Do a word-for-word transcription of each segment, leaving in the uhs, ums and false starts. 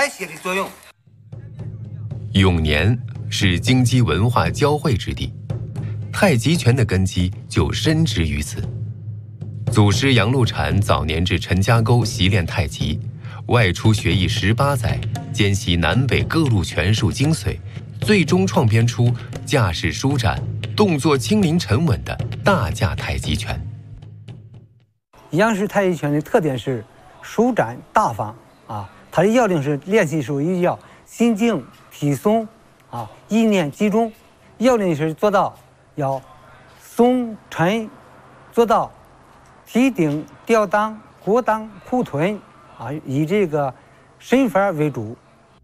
代谢的作用。 永年是京畿文化交汇之地，太极拳的根基就深植于此。祖师杨露禅早年至陈家沟习练太极，外出学艺十八载，兼习南北各路拳术精髓，最终创编出架势舒展、动作轻灵沉稳的大架太极拳。 杨氏太极拳的特点是舒展大方啊，它的要领是练习时候一定要心静体松啊，意念集中。要领是做到要松沉，做到提顶吊裆过裆护臀啊，以这个身法为主。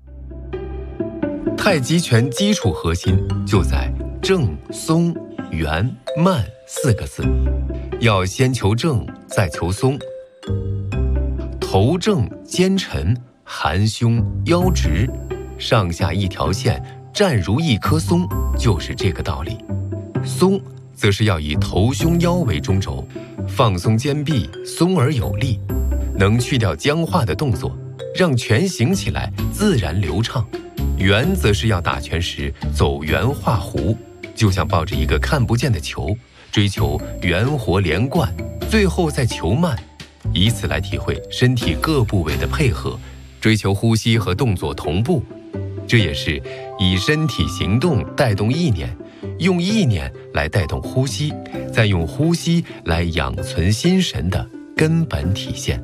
太极拳基础核心就在正、松、圆、慢四个字，要先求正，再求松。头正肩沉，含胸腰直，上下一条线，站如一棵松，就是这个道理。松则是要以头胸腰为中轴，放松肩臂，松而有力，能去掉僵化的动作，让拳行起来自然流畅。圆则是要打拳时走圆画弧，就像抱着一个看不见的球，追求圆活连贯，最后再求慢，以此来体会身体各部位的配合，追求呼吸和动作同步。这也是以身体行动带动意念，用意念来带动呼吸，再用呼吸来养存心神的根本体现。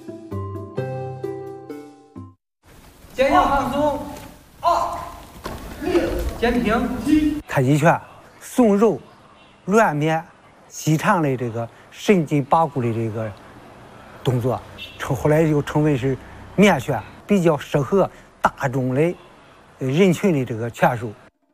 肩腰放松，二六，肩平七。太极拳松柔、软绵、细长的这个神经八股的这个动作，后来又称为是绵拳，比较适合大众的人群的这个拳术。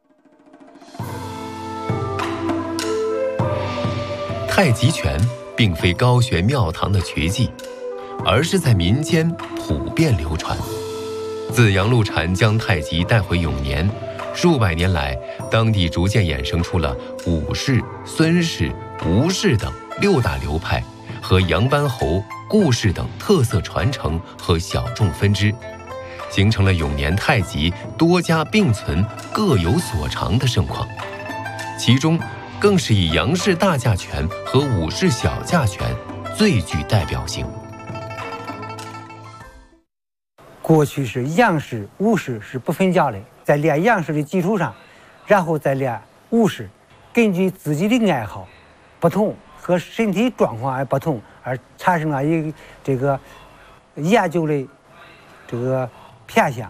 太极拳并非高学庙堂的绝技，而是在民间普遍流传。自杨露禅将太极带回永年，数百年来，当地逐渐衍生出了武氏、孙氏、吴氏等六大流派和杨班侯、顾氏等特色传承和小众分支，形成了永年太极多家并存、各有所长的盛况。其中更是以杨氏大架拳和武氏小架拳最具代表性。 过去是杨氏、武氏是不分家的，在练杨氏的基础上，然后再练武氏，根据自己的爱好不同和身体状况而不同，而产生了一个这个研究的这个偏向。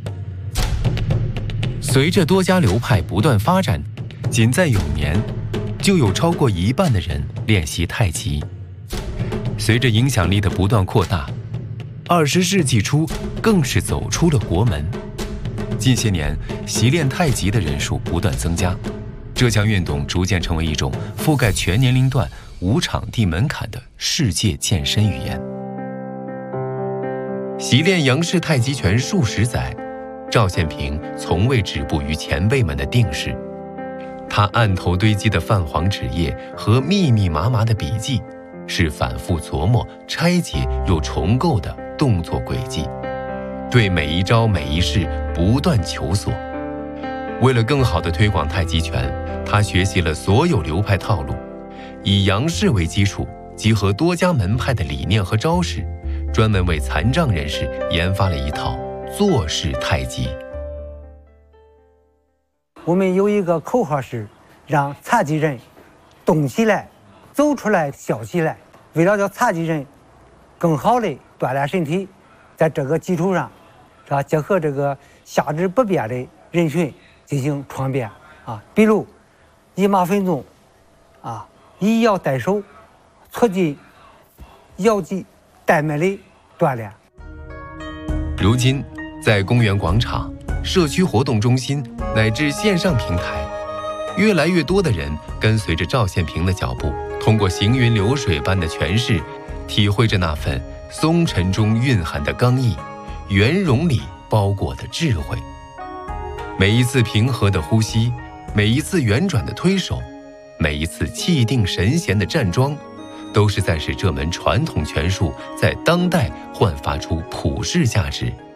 随着多家流派不断发展，仅在永年就有超过一半的人练习太极。随着影响力的不断扩大，二十世纪初更是走出了国门。近些年，习练太极的人数不断增加，这项运动逐渐成为一种覆盖全年龄段、无场地门槛的世界健身语言。习练杨氏太极拳数十载，赵宪平从未止步于前辈们的定式。他案头堆积的泛黄纸页和密密麻麻的笔记，是反复琢磨、拆解又重构的动作轨迹，对每一招每一式不断求索。为了更好地推广太极拳，他学习了所有流派套路，以杨氏为基础，集合多家门派的理念和招式，专门为残障人士研发了一套坐式太极。 我们有一个口号是让残疾人动起来、走出来、笑起来。为了叫残疾人更好的锻炼身体，在这个基础上，是吧？结合这个下肢不便的人群进行创变啊，比如以马分鬃啊，以腰带手，促进腰肌带脉的锻炼。 如今，在公园广场、社区活动中心乃至线上平台，越来越多的人跟随着赵宪平的脚步，通过行云流水般的诠释，体会着那份松沉中蕴含的刚毅，圆融里包裹的智慧。每一次平和的呼吸，每一次圆转的推手，每一次气定神闲的站桩，都是在使这门传统拳术在当代焕发出普世价值，